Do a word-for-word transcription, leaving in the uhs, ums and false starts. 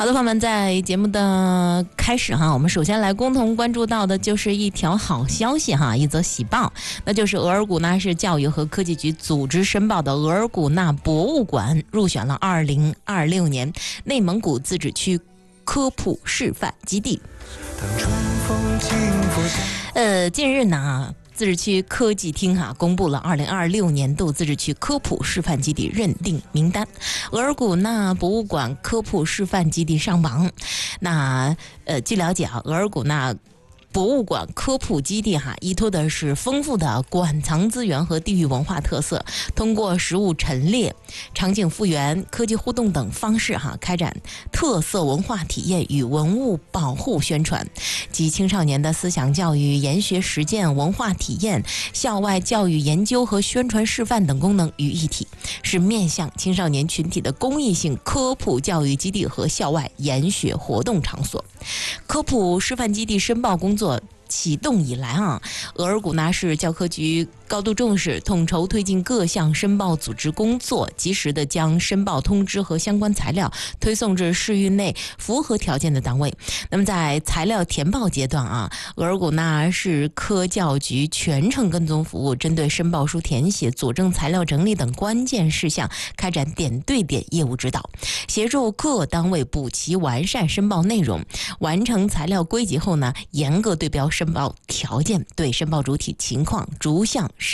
好的，朋友们，在节目的开始哈，我们首先来共同关注到的就是一条好消息哈，一则喜报，那就是额尔古纳市教育和科技局组织申报的额尔古纳博物馆入选了二零二六年内蒙古自治区科普示范基地。呃，近日呢，自治区科技厅哈、啊、公布了二零二六年度自治区科普示范基地认定名单，额尔古纳博物馆科普示范基地上榜。那呃，据了解啊，额尔古纳博物馆科普基地哈，依托的是丰富的馆藏资源和地域文化特色，通过实物陈列、场景复原、科技互动等方式哈，开展特色文化体验与文物保护宣传及青少年的思想教育、研学实践、文化体验、校外教育研究和宣传示范等功能于一体，是面向青少年群体的公益性科普教育基地和校外研学活动场所。科普示范基地申报工作启动以来啊，额尔古纳市教科局高度重视，统筹推进各项申报组织工作，及时的将申报通知和相关材料推送至市域内符合条件的单位。那么在材料填报阶段啊，额尔古纳市科教局全程跟踪服务，针对申报书填写、佐证材料整理等关键事项开展点对点业务指导，协助各单位补齐完善申报内容，完成材料归集后呢，严格对标申报条件，对申报主体情况逐项